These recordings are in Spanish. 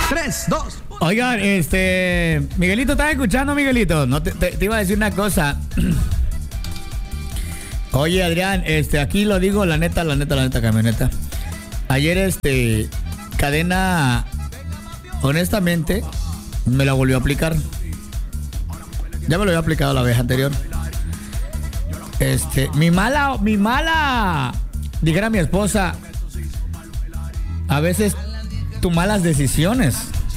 3, 2. Oigan, Miguelito, ¿estás escuchando, Miguelito? No te iba a decir una cosa. Oye, Adrián, aquí lo digo, la neta, camioneta. Ayer, Cadena, honestamente, me la volvió a aplicar. Ya me lo había aplicado la vez anterior. Mi mala, dijera mi esposa, a veces tus malas decisiones,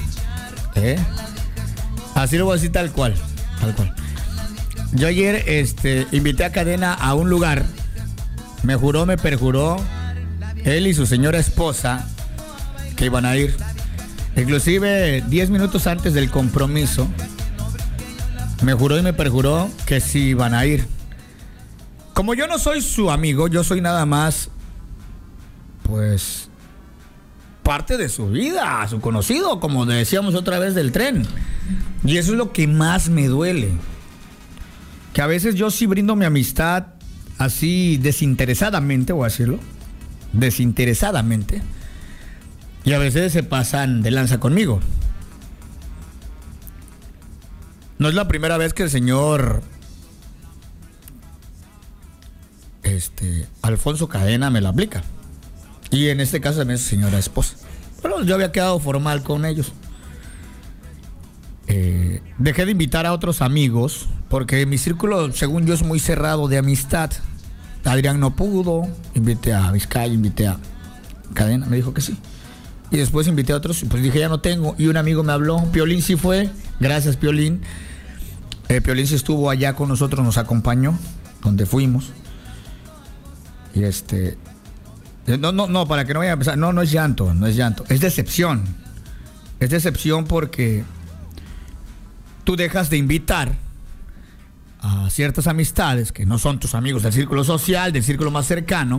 así lo voy a decir tal cual. Yo ayer, invité a Cadena a un lugar, me juró, me perjuró, él y su señora esposa, que iban a ir. Inclusive 10 minutos antes del compromiso, me juró y me perjuró que sí iban a ir. Como yo no soy su amigo, yo soy nada más, pues, parte de su vida, su conocido, como decíamos otra vez del tren. Y eso es lo que más me duele. Que a veces yo sí brindo mi amistad así desinteresadamente, voy a decirlo, desinteresadamente. Y a veces se pasan de lanza conmigo. No es la primera vez que el señor Alfonso Cadena me la aplica. Y en este caso también es su señora esposa. Pero yo había quedado formal con ellos. Dejé de invitar a otros amigos porque mi círculo, según yo, es muy cerrado de amistad. Adrián no pudo, invité a Vizcaya, invité a Cadena, me dijo que sí. Y después invité a otros, pues dije ya no tengo. Y un amigo me habló, Piolín sí fue, gracias Piolín. Piolín sí estuvo allá con nosotros, nos acompañó, donde fuimos. Y no, para que no vaya a pensar, no es llanto, es decepción. Es decepción porque tú dejas de invitar a ciertas amistades que no son tus amigos del círculo social, del círculo más cercano,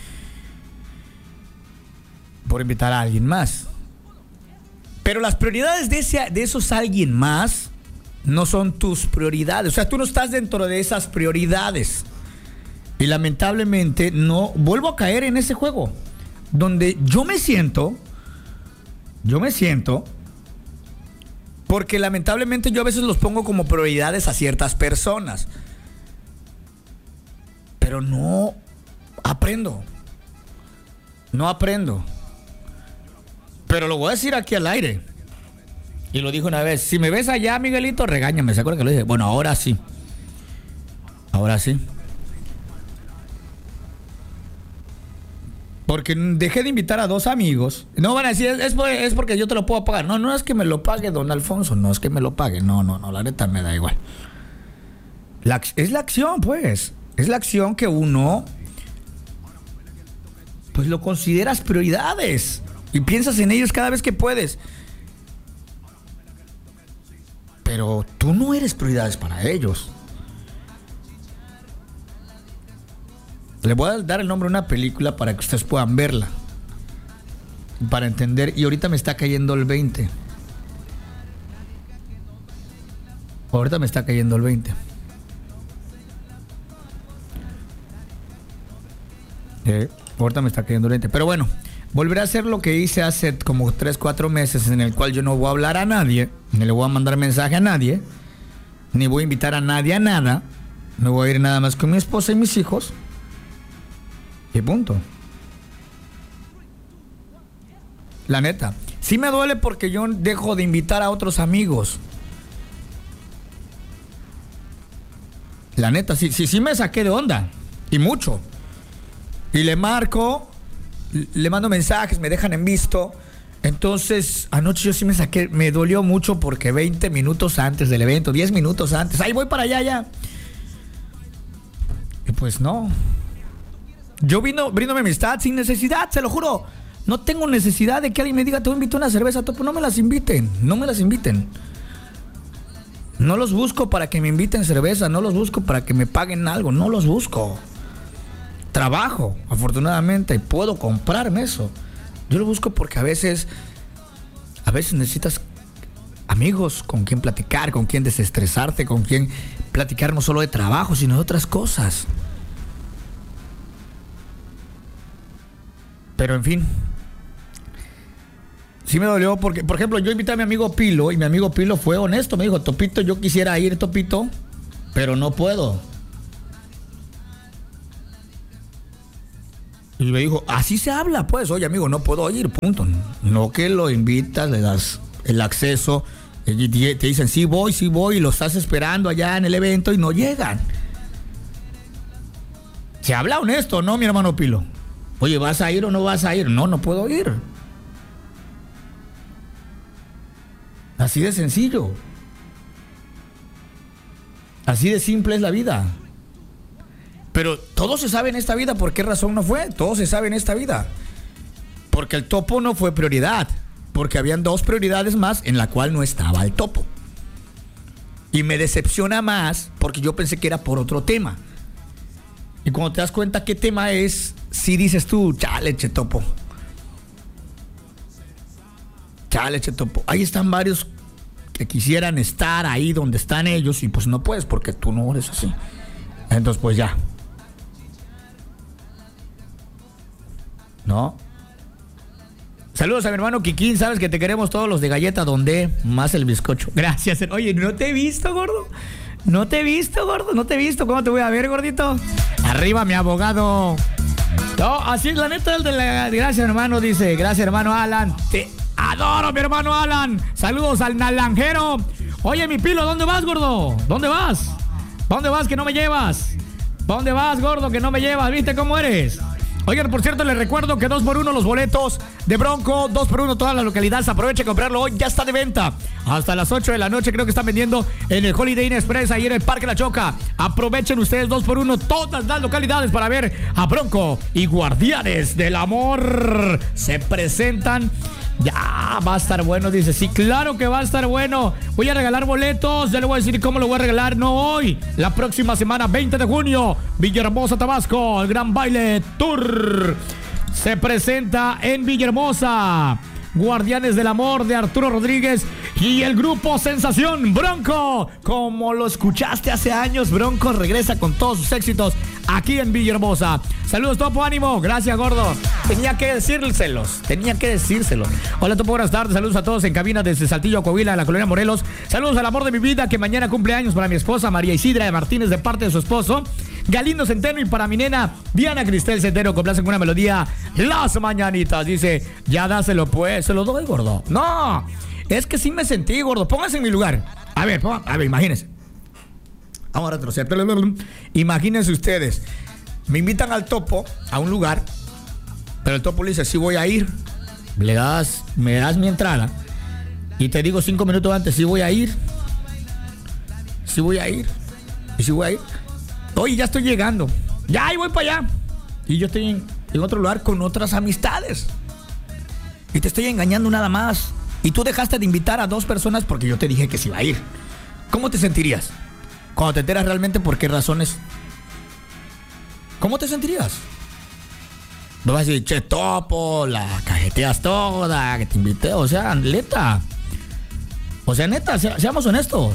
por invitar a alguien más. Pero las prioridades de esos alguien más no son tus prioridades. O sea, tú no estás dentro de esas prioridades. Y lamentablemente no vuelvo a caer en ese juego donde yo me siento, porque lamentablemente yo a veces los pongo como prioridades a ciertas personas, pero no aprendo. Pero lo voy a decir aquí al aire. Y lo dijo una vez, si me ves allá, Miguelito, regáñame. ¿Se acuerda que lo dije? Bueno, ahora sí. Porque dejé de invitar a 2 amigos. No van a decir, es porque yo te lo puedo pagar. No es que me lo pague don Alfonso. No es que me lo pague. No, la neta me da igual. Es la acción, pues. Es la acción que uno, pues lo consideras prioridades. Y piensas en ellos cada vez que puedes. Pero tú no eres prioridades para ellos. Le voy a dar el nombre de una película para que ustedes puedan verla, para entender. Y ahorita me está cayendo el 20. Ahorita me está cayendo el 20. Pero bueno, volveré a hacer lo que hice hace como 3-4 meses, en el cual yo no voy a hablar a nadie, ni le voy a mandar mensaje a nadie, ni voy a invitar a nadie a nada. Me voy a ir nada más con mi esposa y mis hijos. Y punto. La neta, sí me duele porque yo dejo de invitar a otros amigos. La neta, sí me saqué de onda. Y mucho. Y le marco, le mando mensajes, me dejan en visto. Entonces, anoche yo sí me saqué, me dolió mucho porque 20 minutos antes del evento, 10 minutos antes, ahí voy para allá ya. Y pues no. Yo brindo mi amistad sin necesidad, se lo juro. No tengo necesidad de que alguien me diga, te voy a invitar una cerveza. Pues no me las inviten. No los busco para que me inviten cerveza. No los busco para que me paguen algo. No los busco. Trabajo, afortunadamente, y puedo comprarme eso. Yo lo busco porque a veces necesitas amigos con quien platicar, con quien desestresarte, con quien platicar no solo de trabajo, sino de otras cosas. Pero en fin, Sí me dolió porque, por ejemplo, yo invité a mi amigo Pilo y mi amigo Pilo fue honesto. Me dijo, Topito, yo quisiera ir, Topito, pero no puedo. Y me dijo, así se habla, pues. Oye, amigo, no puedo ir, punto. No que lo invitas, le das el acceso, y te dicen, sí voy, y lo estás esperando allá en el evento y no llegan. Se habla honesto, ¿no, mi hermano Pilo? Oye, ¿vas a ir o no vas a ir? No, no puedo ir. Así de sencillo. Así de simple es la vida. Pero todo se sabe en esta vida. ¿Por qué razón no fue? Todo se sabe en esta vida. Porque el topo no fue prioridad. Porque habían 2 prioridades más en la cual no estaba el topo. Y me decepciona más porque yo pensé que era por otro tema. Y cuando te das cuenta qué tema es, sí dices tú, chale, che topo. Chale, che topo. Ahí están varios que quisieran estar ahí donde están ellos y pues no puedes porque tú no eres así. Entonces pues ya. ¿No? Saludos a mi hermano Kikín, sabes que te queremos todos los de galleta donde más el bizcocho. Gracias. Oye, ¿no te he visto, gordo? No te he visto, gordo, no te he visto. ¿Cómo te voy a ver, gordito? Arriba, mi abogado. No, así es la neta el de la... Gracias, hermano, dice. Gracias, hermano Alan. Te adoro, mi hermano Alan. Saludos al naranjero. Oye, mi Pilo, ¿dónde vas, gordo? ¿Dónde vas? ¿Dónde vas que no me llevas? ¿Dónde vas, gordo, que no me llevas? ¿Viste cómo eres? Oigan, por cierto, les recuerdo que 2x1 los boletos de Bronco, 2x1 todas las localidades. Aproveche a comprarlo hoy, ya está de venta. Hasta las 8 de la noche creo que están vendiendo en el Holiday Inn Express, ahí en el Parque La Choca. Aprovechen ustedes 2x1 todas las localidades para ver a Bronco y Guardianes del Amor. Se presentan. Ya, va a estar bueno, dice. Sí, claro que va a estar bueno. Voy a regalar boletos. Ya le voy a decir cómo lo voy a regalar. No hoy, la próxima semana, 20 de junio. Villahermosa, Tabasco. El Gran Baile Tour se presenta en Villahermosa. Guardianes del Amor de Arturo Rodríguez y el grupo Sensación Bronco. Como lo escuchaste hace años, Bronco regresa con todos sus éxitos aquí en Villahermosa. Saludos, Topo, ánimo. Gracias, gordo. Tenía que decírselos. Hola, Topo, buenas tardes. Saludos a todos en cabina desde Saltillo, Coahuila, en la colonia Morelos. Saludos al amor de mi vida que mañana cumple años para mi esposa María Isidra de Martínez de parte de su esposo Galindo Centeno y para mi nena Diana Cristel Centeno. Complacen con una melodía Las Mañanitas. Dice, ya dáselo pues. Se lo doy, gordo. No, es que sí me sentí, gordo. Pónganse en mi lugar. A ver, imagínense. Vamos a retroceder. Imagínense ustedes. Me invitan al Topo a un lugar, pero el Topo le dice, sí voy a ir. Me das mi entrada y te digo 5 minutos antes, sí voy a ir. Y sí voy a ir. Oye, ya estoy llegando. Ya, ahí voy para allá. Y yo estoy en otro lugar con otras amistades. Y te estoy engañando nada más. Y tú dejaste de invitar a 2 personas porque yo te dije que sí iba a ir. ¿Cómo te sentirías? Cuando te enteras realmente por qué razones. ¿Cómo te sentirías? No vas a decir, che, Topo, la cajeteas toda, que te invité. O sea, neta. Seamos honestos.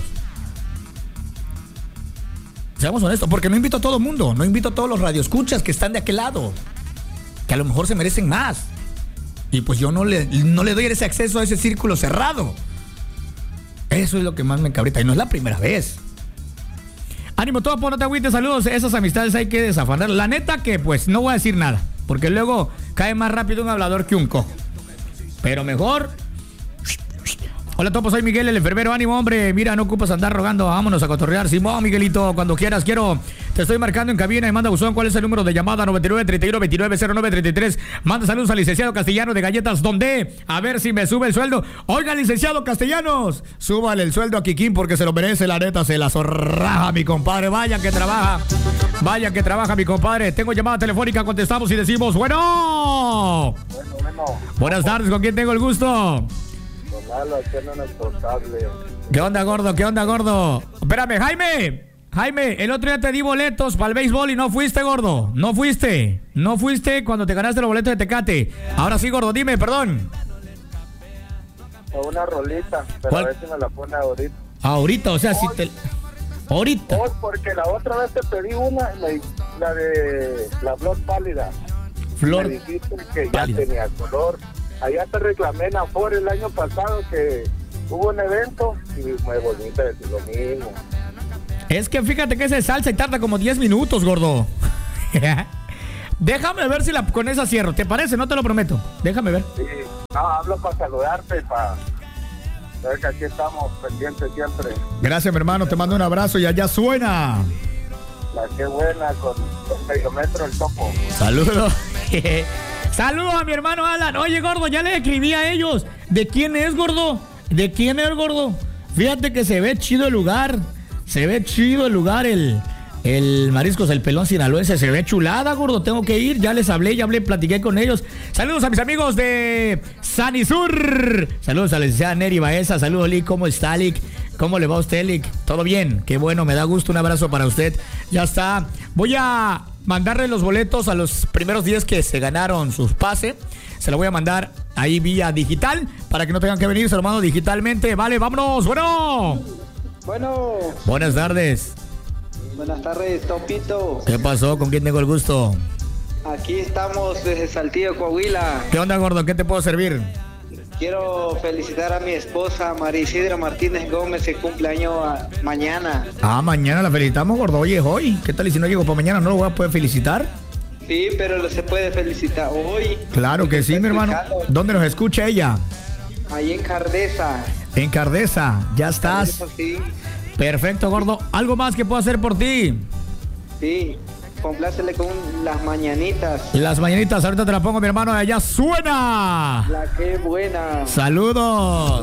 Seamos honestos, porque no invito a todo el mundo. No invito a todos los radioescuchas que están de aquel lado. Que a lo mejor se merecen más. Y pues yo no le doy ese acceso a ese círculo cerrado. Eso es lo que más me encabrita. Y no es la primera vez. Ánimo, Topo, no te agüites, saludos. Esas amistades hay que desafanar. La neta que pues no voy a decir nada, porque luego cae más rápido un hablador que un cojo. Pero mejor. Hola, Topo, soy Miguel, el enfermero. Ánimo, hombre. Mira, no ocupas andar rogando. Vámonos a cotorrear. Simón, Miguelito, cuando quieras. Te estoy marcando en cabina y manda buzón. ¿Cuál es el número de llamada? 9931-2909-33. Manda saludos al licenciado Castellano de Galletas. ¿Dónde? A ver si me sube el sueldo. Oiga, licenciado Castellanos, súbale el sueldo a Kikín porque se lo merece, la neta. Se la zorraja, mi compadre. Vaya que trabaja, mi compadre. Tengo llamada telefónica. Contestamos y decimos, bueno. Buenas tardes. ¿Con quién tengo el gusto? ¿Qué onda, gordo? Espérame, Jaime, el otro día te di boletos para el béisbol y no fuiste, gordo. No fuiste cuando te ganaste los boletos de Tecate. Ahora sí, gordo, dime, perdón. Una rolita, pero ¿cuál? A ver si me la pone ahorita. Ahorita, o sea, si te... Ahorita. Porque la otra vez te pedí una, la de la flor pálida. Flor me dijiste que pálida. Ya tenía color. allá te reclamé en Afore el año pasado que hubo un evento y me volviste a decir lo mismo. Es que fíjate que ese salsa y tarda como 10 minutos, gordo. Déjame ver si con esa cierro. ¿Te parece? No te lo prometo. Déjame ver. Sí, no, hablo para saludarte, para ver que aquí estamos pendientes siempre. Gracias, mi hermano. Te mando un abrazo y allá suena. La que buena con medio metro el topo. Saludos. Saludos a mi hermano Alan. Oye, gordo, ya le escribí a ellos. ¿De quién es, gordo? ¿De quién es, gordo? Fíjate que se ve chido el lugar. Se ve chido el lugar, el Mariscos El Pelón Sinaloense. Se ve chulada, gordo. Tengo que ir. Ya les hablé, platiqué con ellos. Saludos a mis amigos de Sanisur. Saludos a la licenciada Neri Baeza. Saludos, Lick. ¿Cómo está, Lick? ¿Cómo le va a usted, Lick? ¿Todo bien? Qué bueno, me da gusto. Un abrazo para usted. Ya está. Voy a mandarle los boletos a los primeros 10 que se ganaron sus pases. Se lo voy a mandar ahí vía digital para que no tengan que venir. Se lo mando digitalmente. Vale, vámonos. Bueno. Buenas tardes. Buenas tardes, Topito. ¿Qué pasó? ¿Con quién tengo el gusto? Aquí estamos desde Saltillo, Coahuila. ¿Qué onda, gordo? ¿Qué te puedo servir? Quiero felicitar a mi esposa, María Isidra Martínez Gómez, que cumple año mañana. Ah, mañana la felicitamos, gordo. Oye, es hoy. ¿Qué tal? Y si no llego para mañana, ¿no lo voy a poder felicitar? Sí, pero se puede felicitar hoy. Claro que sí, mi hermano. ¿Dónde nos escucha ella? Ahí en Cardesa. En Cardesa, ya estás. Cardesa, sí. Perfecto, gordo. ¿Algo más que puedo hacer por ti? Sí, complácele con las mañanitas. Las mañanitas, ahorita te la pongo, mi hermano. Allá suena. La que buena. Saludos.